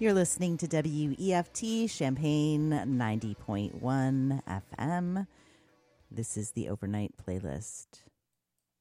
You're listening to WEFT Champaign 90.1 FM. This is the Overnight Playlist.